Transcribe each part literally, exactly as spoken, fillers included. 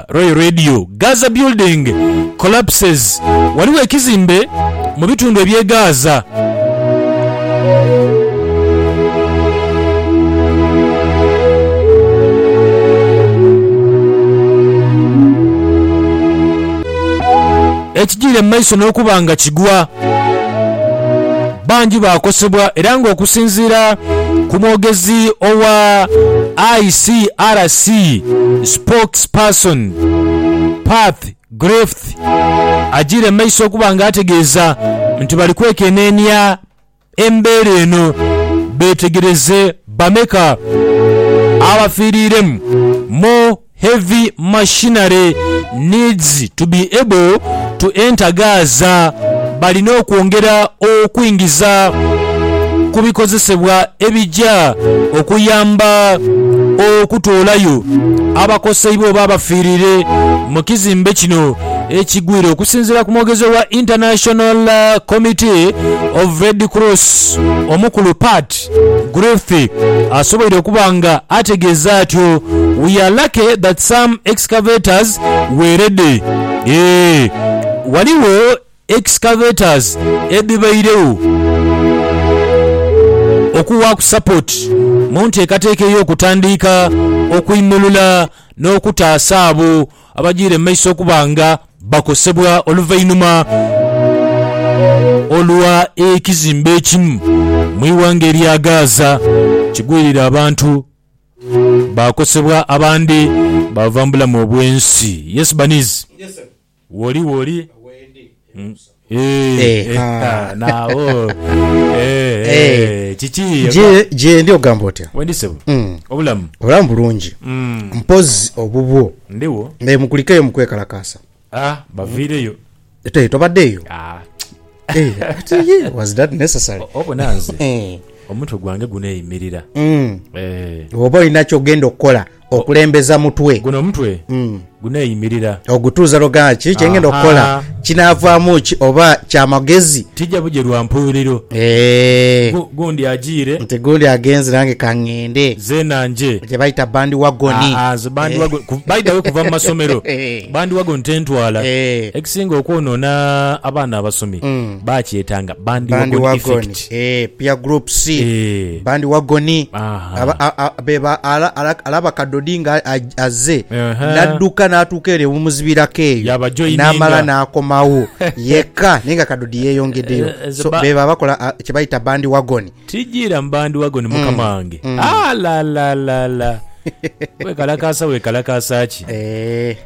Royal Radio. Gaza building collapses. Waliwo ekizimbe mu bitundu eby'e Gaza. Ekijire maiso n'okuba nga kigwa. Bangi bakosebwa era ng'okusinziira ku mwogezi owa I C R C spokesperson Path Griffith ajire maiso okuba nga ategeeza nti bali kwekenneenya embeera eno beetegereze bameka abafiiriremu. More heavy machinery needs to be able to enter Gaza. Balina okwongera okuyingiza ku bikozesebwa ebijja okuyamba okutoolayo abakoseibwa oba abafiirire mu kizimbe kino ekigwire. Okusinziira ku mwogezi wa International Committee of Red Cross omukulu Pat Griffith asoboire okuba nga ategeeza atyo, we are lucky that some excavators were ready. Eh, waliwo excavators ebibairewo okuwa ku support mu nteekateeka ey'okutandika okuyimulula n'okutaasa abo abagiire mu maiso okuba nga bakosebwa oluvannyuma olwa ekizimbe ekimu mu iwanga erya Gaza kigwirira abantu bakosebwa abandi bavambula mu obwensi. Yes Baniz. Yes sir. Woli woli. Mm. Eh, eh, eh, ah. nawo eh eh chichi je je ndio gambotya wendisebo mm. obulamu obulamu bulungi mm. mpozi obubwo ndiwo ne mukulikeyo mukwekalakasa ah bavireyo ete tobaddeyo ah eh was that necessary obonanze eh omuntu gwange guneyimirira mm. eh obo inacho gendo kola okulembeza mutwe guno mutwe mm. guneyimirira ogutuza logachi kyengendo kola kinavaamu ki oba kyamagezi tijja buje lwampuliro eh gundi ajire nti gundi agenze nange kangende zenanje je baita bandi wagoni ah ah bandi wagoni baida we kuva mu masomero bandi wagoni tentwala ekisinga okwonona abaana abasomi mm. bakyetanga bandi, bandi wagoni, wagoni. effect eh pia group C eh. bandi wagoni aba beba ala, ala, alaba kadodinga azze uh-huh. Nadduka n'atuukere mumuzibirako n'amala n'akomawo yekka ninga kadodi yeeyongeddeyo so ba- beba bakola kye bayita bandi wagoni tijira mbandi wagoni mukamange mm. mm. ah la la la la wekalakasa wekalakasa ki eh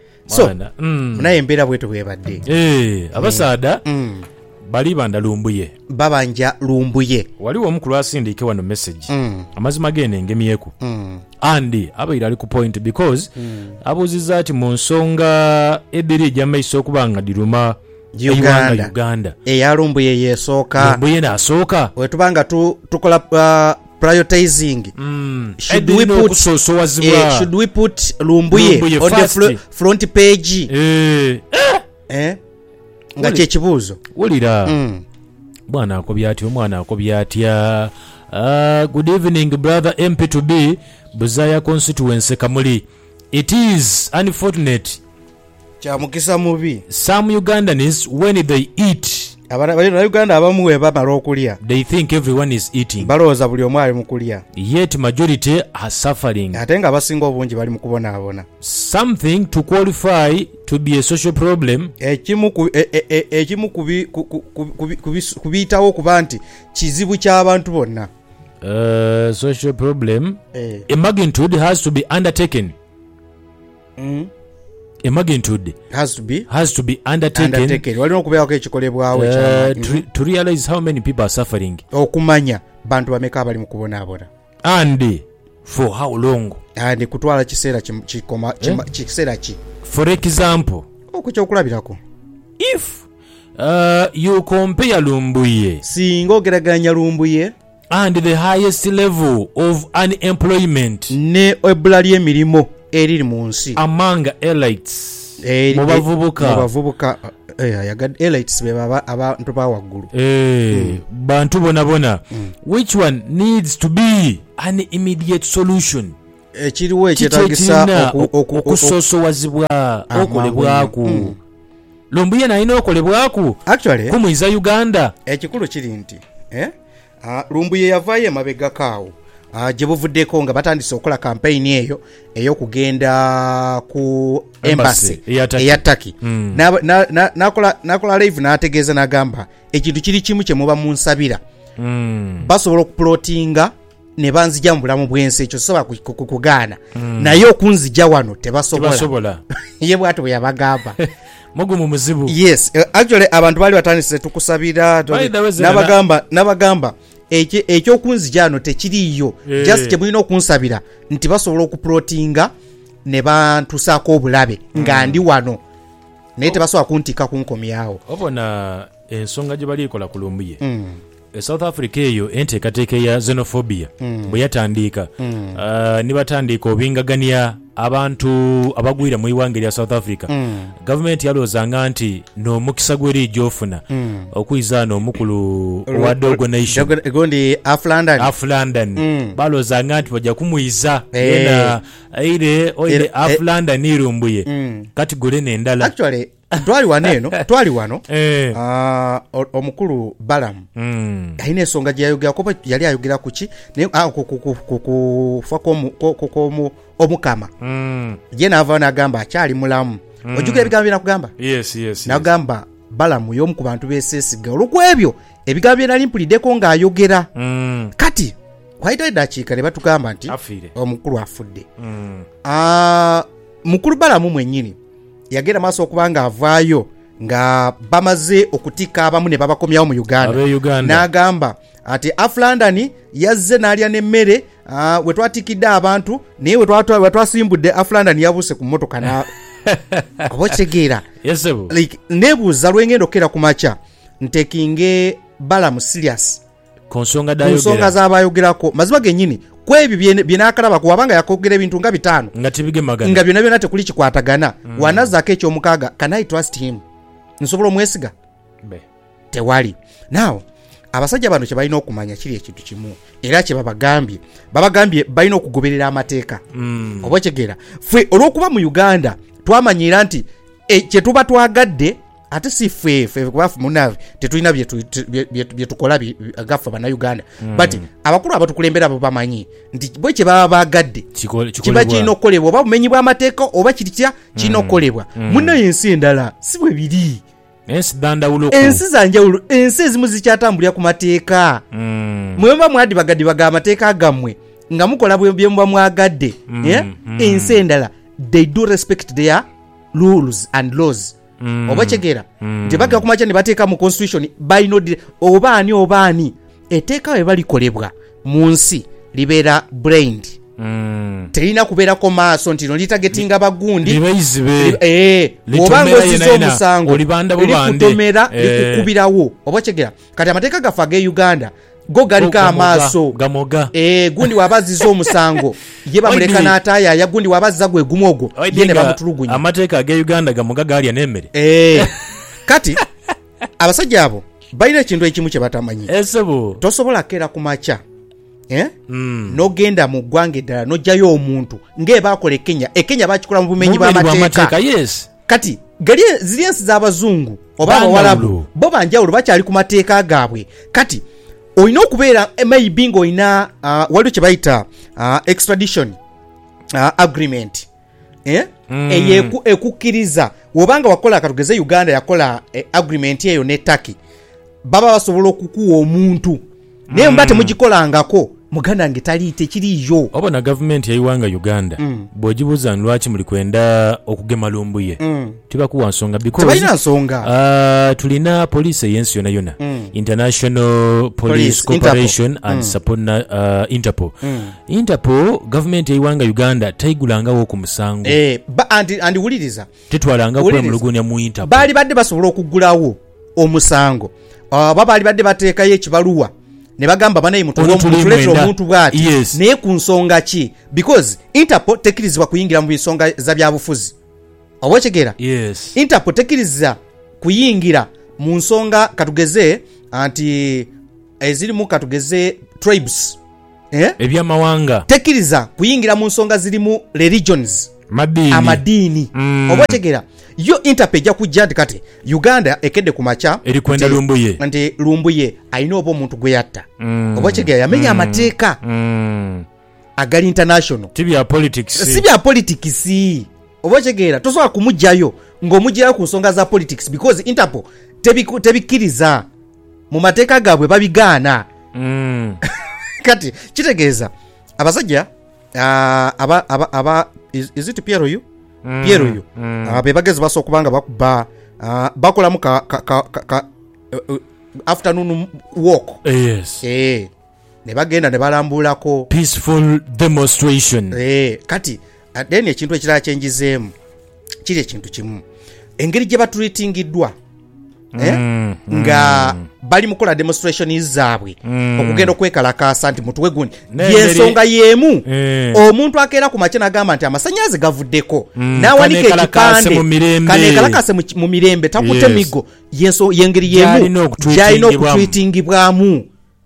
so mm. naye embeera bwetu bwebadde eh abasaada mm. mm. bali banda lumbuye babanja lumbuye waliwo omukulu asindike wano message mm. amazima gene ngemyeku mm. andi abaira ali ku point because mm. abuziza ati mu nsonga ebiri jamaiso okubanga diruma Uganda Uganda eyalumbuye yesooka lumbuye nasooka wetubanga tu tukola uh, prioritizing mm. should we put uh, should we put lumbuye, lumbuye on the fl- front page eh eh nga kye kibuuzo wulira mm. bwana akobya atya omwana akobya atya uh, good evening brother M P to be Buzaya constituency Kamuli. It is unfortunate kyamukisa mubi some Ugandans when they eat abana bali na Uganda abamu we bamala okulya they think everyone is eating balowooza buli omu ali mu kulya yet majority are suffering ate nga abasinga obungi bali mu kubonaabona something to qualify to be a social problem ekimu ekimu kubiyitawo okuba nti kizibu ky'abantu bonna uh, social problem eh. a magnitude has to be undertaken mm. a magnitude has to be has to be undertaken, undertaken. walina okubeerako ekikolebwawo uh, to, to realize how many people are suffering okumanya bantu bameka abali mu kubonaabona and for how long and kutwala kiseera kikoma eh? kiseera ki for example okukyokulabirako if uh, you compare lumbuye singa ogeraganya lumbuye and the highest level of unemployment ne ebbula ly'emirimu eriri mu nsi among elites mu bavubuka mu bavubuka ayagad elites be baba abantu ba waggulu eh mm. bantu bona bona mm. which one needs to be an immediate solution ekiriwo ekyetagisa okusoosowazibwa okolebwaku Lumbuye nalina okolebwaku actually kumwiza Uganda. Ekikulu kiri nti eh uh, Lumbuye yavaayo emabega kaawo uh, gye buvuddeko nga batandise okukola campaign eyo ey'okugenda ku embassy eya Turkey. Mm. Nakola na, na, nakola live n'ategeeza n'agamba ekintu kiri kimu kye muba munsabira. Mm. Basobola okuplotinga ne banzija mu bulamu bw'ensi ekyo soba kugaana. Mm. Naye okunzija wano tebasobola. Tebasobola. Ye bw'ato bwe yabagamba. Mugumu muzibu. Yes, uh, actually abantu bali batandise tukusabira nabagamba nabagamba ekyo ekyokunzija ano tekiriyo. Yeah. Just kye mulina okunsabira nti basobola okuplotinga ne bantusaako obulabe mm. nga ndi wano naye tebasobola kuntika kunkomyawo. Obona ensonga gye bali kola ku Lumbuye. Mm. E South Africa eyo enteekateeka ya xenophobia mm. bwe yatandika mm. uh, ne batandika obingagania abantu abagwira mu iwange lya South Africa. Mm. Government yaloozanga nti n'omukisa gweri gy'ofuna mm. okwiza n'omukulu wa Dogo Nation gondi Aflandan Aflandan mm. baloozanga nti bajja kumwiza hey. yena aire oire Aflandan ni Lumbuye mm. kati gole n'endala actually twali waneno twali wano eh uh, omukulu Balaam mm. ayina ensonga gye yayogera ko yali ayogera kuki ne kufa ko omukama mm. ye n'ava n'agamba akyali mulamu. Mm. Ojjukira ebigambo bye nakugamba? Yes, yes, n'agamba yes. Balaam y'omu ku bantu beeseesiga olw'ebyo ebigambo bye nali mpuliddeko ng'ayogera. Mm. Kati wayita eddakiika ne batugamba nti omukulu afudde. Mm. Uh, mukulu Balaam mwennyini yagenda maaso okuba nga avaayo nga bamaze okutika abamu ne babakomyawo mu Uganda. N'agamba ati Aflandani yazze n'alya n'emmere uh, we twatikidde abantu naye we twasimbudde Aflandani yabuuse ku mmotoka na obokyegeera. Yes, like nebuuza lwengenda okera ku makya ntekinge Balaam serious ku nsonga z'abayogerako mazima gennyini kwebyo byenakalaba kuwabanga yakogera ebintu nga bitaano nga tibigemagana nga byonna byonna tekuli kikwatagana. Mm. Wanazaako ekyomukaaga can I trust him? Nsobola omwesiga? Tewali. Now abasajja bano kye balina okumanya kiri ekintu kimu era kye babagambye babagambye balina okugoberera amateeka. Mm. Oba kyegeera ffe olw'okuba mu Uganda twamanyira nti e, kye tuba twagadde ate si ffe ffe kubafu munavi tetulina bye tukola gaffe bana Uganda. Mm. But abakulu abatukulembera abo bamanyi nti bwe kye baba bagadde kiba kirina okukolebwa oba bumenyi bw'amateeka oba kiri kitya kirina okukolebwa. Mm. Munnayo ensi endala si bwe biri. Ensi dandawulo ensi zanjawulo ensi ezimu zikyatambulira ku mateeka. Mm. Mwemba mwadi bagadde baga amateeka gammwe nga mukola bwe mba mwagadde. Mm. Yeah? Mm. Ensi endala they do respect their rules and laws. Mm. Oba kyegeera mm. tebaga kumacha ne bateeka mu constitution bayino obaani obaani eteeka we balikolebwa mu nsi libeera brained. Mm. Terina kubeera ko maaso nti no litagetinga bagundi libeyizibe eh obanga osizo omusango olibanda bubande likutomera likukubirawo. Oba kyegeera kati amateeka gafa ge Uganda go galika amaaso gamoga eh gundi wabazizo omusango ye bamuleka n'ataaya ya gundi wabaziza gwe gumogo ye ne bamutulugunya. Amateeka ge Uganda gamoga gali anemmere eh kati abasajja abo balina ekintu ekimu kye batamanyi. Esebo tosobola kera ku macha eh mm. nogenda mu ggwanga eddala nojjayo omuntu ng'ebaakola e Kenya. E Kenya bakikola mu bumenyi bw'amateeka. Yes. Kati gali ziri ensi z'abazungu oba abawalabu bo banjawulo bakyali ku mateeka gaabwe. Kati olina okubeera maybe ng'olina uh, waliwo kye bayita uh, extradition uh, agreement eh? Mm. eyeku ekukkiriza wobanga wakola akatugeze Uganda yakola eh, agreement eyo ne Turkey baba basobola okukuwa omuntu naye mbate mugikolangako muganda nge tali tekiriyo. Oba na government ya iwanga Uganda mm. bwogibuza lwaki muli kwenda okugema Lumbuye mm. tibakuwa nsonga because tebalina nsonga. Uh, tulina police yensi yona yona mm. International Police, Police Corporation Interpol. and mm. support uh, Interpol mm. Interpol government ya iwanga Uganda taigulangawo ku musango eh ba andi andi wuliriza tetwalanga kwa mulugunya mu Interpol bali badde basobola okugulawo omusango uh, babali badde bateekayo ekibaluwa ne bagamba banayi mutuleta omuntu bwati. Yes. Naye ku nsonga ki because Interpol tekirizibwa kuyingira mu bisonga za byabufuzi. Oba kyegeera? Yes. Interpol tekiriza kuyingira mu nsonga katugeze anti eziri mu katugeze tribes eh ebyamawanga tekiriza kuyingira mu nsonga zirimu religions madini amadini mm. obategera yo interpage kujja kati Uganda ekedde ku macha eri kwenda lumbuye nti lumbuye ayina obo omuntu gwe yatta mm. obategera yamenya mm. amateeka mm. agali international tibya politics si bya politics obategera tosobola kumujjayo ng'omujjayo ku nsonga za politics because Interpol tebikiriza mu mateeka gaabwe babigaana mm. kati kitegeeza abasajja uh, aba aba aba is, is it Piero you mm. Piero you mm. uh, bebagezi baso kubanga bakuba uh, bakola mu ka, ka, ka, ka uh, uh, afternoon walk yes eh ne bagenda ne balambulako peaceful demonstration eh kati uh, then ekintu ekirala kyenjizeemu kiri ekintu kimu engeri gye batreatingiddwa eh mm, nga mm. bali mukola demonstration zaabwe mm. okugenda okwekalakasa nti mutuwe gundi yensonga yemu eh. omuntu akeera ku makina agamba nti amasanyaze gavuddeko mm. nawanike ekipande kanekalakase mu mirembe takute yes. migo yenso yengeri yemu jayina okutreatingibwamu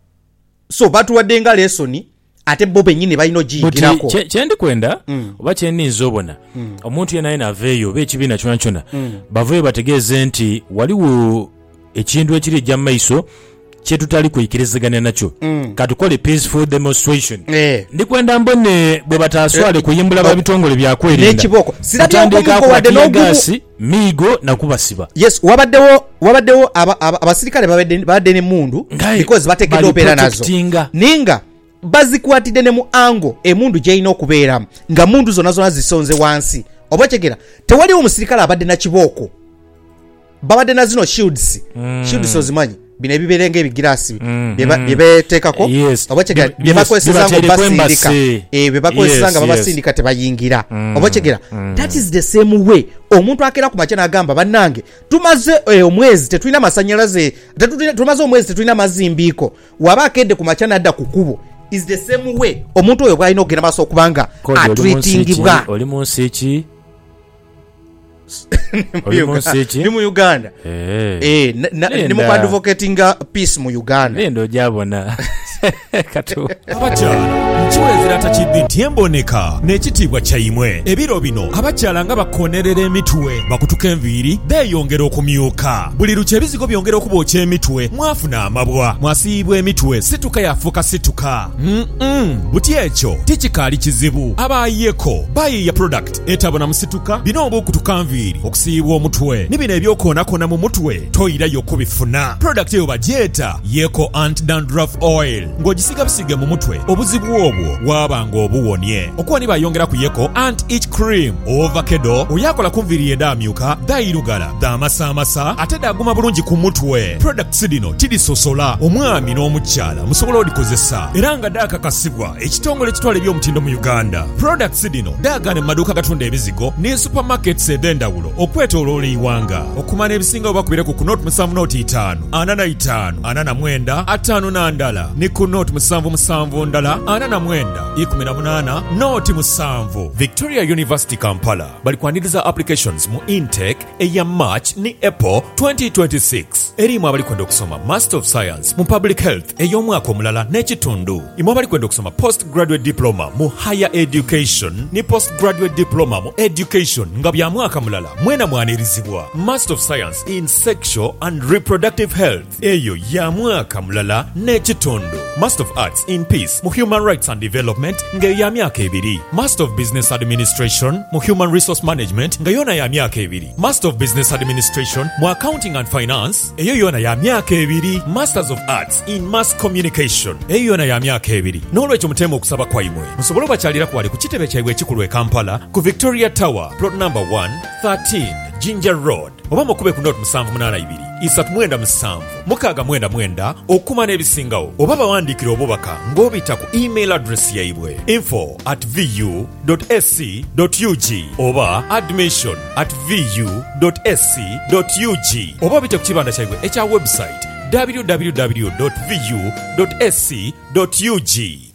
so batuwadde nga lesoni ate bo benyine balino jingirako kyendi kwenda mm. oba kyeninza obona mm. omuntu yena yena aveeyo oba ekibiina kyona kyona mm. baveeyo bategeeze nti waliwo ekintu ekiri ejja maiso kyetutali kuyikiriziganya nakyo mm. katukole peaceful demonstration eh. ndi kwenda mbone bwe bataaswale eh. kuyimbula ba bitongole byakwerinda n'ekiboko sirabya wadde n'ogasi migo nakubasiba yes wabaddewo wabaddewo abasirikale babadde ne mundu because batekedde opera nazo ninga bazikwatidde ne mu ango emundu gyeyina okubeeramu nga mundu zonna zonna zisonze wansi obakyegera tewaliwo omusirikale abadde na kibooko babadde na zino shields mm. shields ozimanyi bino ebibeerenga ebigiraasi mm. bye beteekako yes. obakyegera bye bakozesa nga basindika eh bye bakozesa nga babasindika tebayingira mm. obakyegera mm. that is the same way omuntu akeera ku makya agamba bannange tumaze eh, omwezi tetulina masanyalaze tumaze omwezi tetulina mazimbiiko waba akedde ku makya nadda ku kubo is the same way omuntu oyo bwalina okugenda maaso okubanga atreatingibwa oli mu nsi ki oli mu Uganda eh ne mu advocatinga peace mu Uganda nendo jabona katu abakyala nkiwezera takidde nti emboneka n'ekitiibwa kyayimwe ebiro bino abakyala nga bakonerera emitwe bakutuka enviiri beeyongera okumyuka buli lukya ebizigo byongera okubookya emitwe mwafuna amabwa mwasiibwa emitwe situka yafuuka situka mm buti ekyo tikikaali kizibu abaayeko bayiiya product etabona musituka bino obwokutuka nviiri okusiibwa omutwe ne bino ebyokoonakoona mu mutwe toyirayo kubifuna product eyo bagyeta yeko anti dandruff oil ng'ogisiga busige mu mutwe obuzibu obwo wabanga obuwonye okuba nibayongera ku yeko anti itch cream ovakedo oyakola ku nviiri edamyuka dayirugala damasamasa ate daguma bulungi ku mutwe products dino tidisosola omwami n'omukyala musobola odikozesa era nga dakakasibwa ekitongole ekitwala ebyomutindo mu Uganda products dino dagane mu maduuka gatunda ebizigo ne supermarkets ed'endawulo okwetooloola iwanga okumana ebisinga obakubire ku kunoti musanvu noti itaano ana na itaano ana na mwenda ataano na ndala ne ku noti musanvu musanvu ndala ana na mwenda ikumi na munaana noti musanvu. Victoria University Kampala bali kwaniriza applications mu intake eya March ni April twenty twenty-six erimu abali kwenda okusoma Master of Science mu Public Health ey'omwaka omulala n'ekitundu imu abali kwenda okusoma Postgraduate Diploma mu Higher Education ni Postgraduate Diploma mu Education nga bya mwaka mulala mwena mwanirizibwa Master of Science in Sexual and Reproductive Health eyo ya mwaka mulala n'ekitundu Master of Arts in Peace mu Human Rights and Development nga ya myaka ebiri Master of Business Administration mu Human Resource Management nga yona ya myaka ebiri Master of Business Administration mu Accounting and Finance eyo yona ya myaka ebiri Masters of Arts in Mass Communication eyo yona ya myaka ebiri n'olwekyo mutema okusaba kwaimwe musobole bakyalira ku wali ku kitebe kyabwe ekikulu e Kampala ku Victoria Tower plot number one thirteen Ginger Road oba mukube ku noti musanvu munaana ibiri isatu mwenda musanvu mukaaga mwenda mwenda okuma n'ebisingawo oba bawandiikira obubaka ng'obita ku email address yaibwe info at vu dot s c dot u g oba admission at vu dot s c dot u g oba bite ku kibanda kyaibwe ekya website w w w dot vu dot s c dot u g.